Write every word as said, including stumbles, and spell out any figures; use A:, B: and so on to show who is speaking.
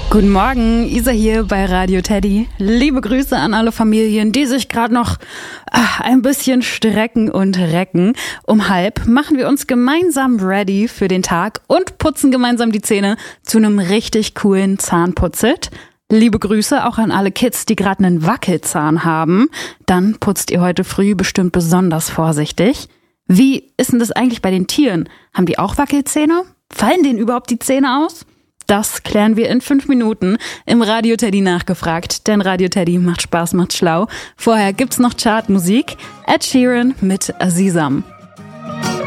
A: Guten Morgen, Isa hier bei Radio Teddy. Liebe Grüße an alle Familien, die sich gerade noch ach, ein bisschen strecken und recken. Um halb machen wir uns gemeinsam ready für den Tag und putzen gemeinsam die Zähne zu einem richtig coolen Zahnputzit. Liebe Grüße auch an alle Kids, die gerade einen Wackelzahn haben. Dann putzt ihr heute früh bestimmt besonders vorsichtig. Wie ist denn das eigentlich bei den Tieren? Haben die auch Wackelzähne? Fallen denen überhaupt die Zähne aus? Das klären wir in fünf Minuten im Radio Teddy nachgefragt, denn Radio Teddy macht Spaß, macht schlau. Vorher gibt's noch Chartmusik, Ed Sheeran mit Azizam.